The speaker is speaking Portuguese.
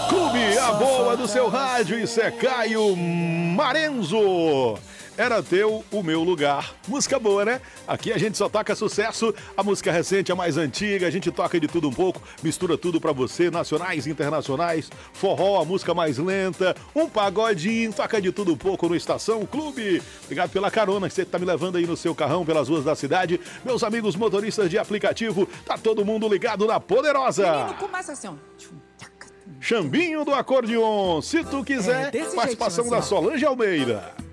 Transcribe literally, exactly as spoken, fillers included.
Clube A Boa do seu rádio, isso é Caio Marenzo. Era teu, o meu lugar. Música boa, né? Aqui a gente só toca sucesso, a música recente, a mais antiga, a gente toca de tudo um pouco, mistura tudo pra você, nacionais, internacionais, forró, a música mais lenta, um pagodinho, toca de tudo um pouco no Estação Clube. Obrigado pela carona que você tá me levando aí no seu carrão pelas ruas da cidade. Meus amigos motoristas de aplicativo, tá todo mundo ligado na Poderosa. Menino, começa assim, ó. Chambinho do acordeon, se tu quiser, É, desse participação jeitinho, da assim, ó. Solange Almeida.